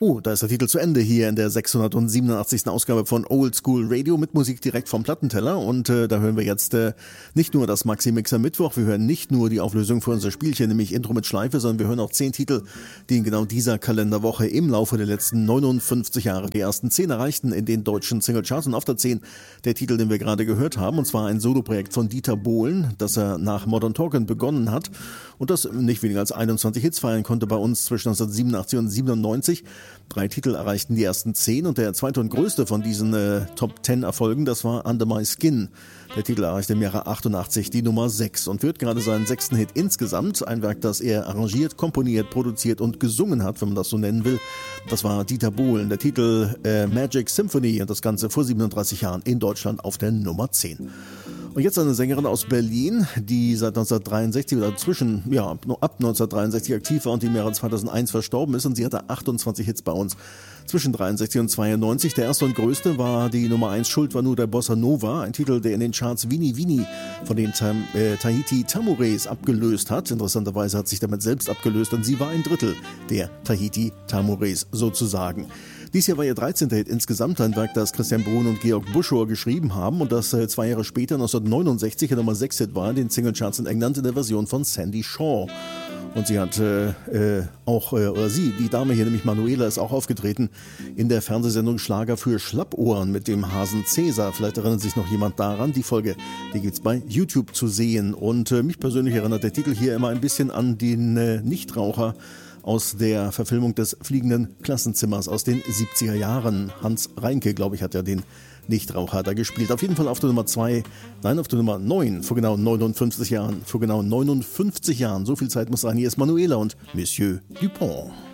Oh, da ist der Titel zu Ende hier in der 687. Ausgabe von Old School Radio mit Musik direkt vom Plattenteller. Und da hören wir jetzt nicht nur das Maxi-Mixer Mittwoch, wir hören nicht nur die Auflösung für unser Spielchen, nämlich Intro mit Schleife, sondern wir hören auch 10 Titel, die in genau dieser Kalenderwoche im Laufe der letzten 59 Jahre die ersten 10 erreichten in den deutschen Singlecharts. Und auf der 10 der Titel, den wir gerade gehört haben, und zwar ein Soloprojekt von Dieter Bohlen, das er nach Modern Talking begonnen hat und das nicht weniger als 21 Hits feiern konnte bei uns zwischen 1987 und 97. 3 Titel erreichten die ersten 10 und der zweite und größte von diesen Top 10 Erfolgen, das war Under My Skin. Der Titel erreichte im Jahre 88 die Nummer 6 und wird gerade seinen 6. Hit insgesamt. Ein Werk, das er arrangiert, komponiert, produziert und gesungen hat, wenn man das so nennen will. Das war Dieter Bohlen, der Titel Magic Symphony und das Ganze vor 37 Jahren in Deutschland auf der Nummer 10. Und jetzt eine Sängerin aus Berlin, die seit 1963 oder ab 1963 aktiv war und die im Jahre 2001 verstorben ist. Und sie hatte 28 Hits bei uns zwischen 63 und 92. Der erste und größte war die Nummer 1, Schuld war nur der Bossa Nova. Ein Titel, der in den Charts Vini Vini von den Tahiti Tamores abgelöst hat. Interessanterweise hat sich damit selbst abgelöst und sie war ein Drittel der Tahiti Tamores sozusagen. Dies Jahr war ihr 13. Hit insgesamt, ein Werk, das Christian Bruhn und Georg Buschor geschrieben haben und das 2 Jahre später, 1969, der Nummer 6 Hit war in den Singlecharts in England in der Version von Sandy Shaw. Und sie hat die Dame hier, nämlich Manuela, ist auch aufgetreten in der Fernsehsendung Schlager für Schlappohren mit dem Hasen Cäsar. Vielleicht erinnert sich noch jemand daran. Die Folge, die gibt's bei YouTube zu sehen. Und mich persönlich erinnert der Titel hier immer ein bisschen an den Nichtraucher aus der Verfilmung des Fliegenden Klassenzimmers aus den 70er Jahren. Hans Reinke, glaube ich, hat ja den Nichtraucher da gespielt. Auf jeden Fall auf der Nummer 9, vor genau 59 Jahren. Vor genau 59 Jahren, so viel Zeit muss sein. Hier ist Manuela und Monsieur Dupont.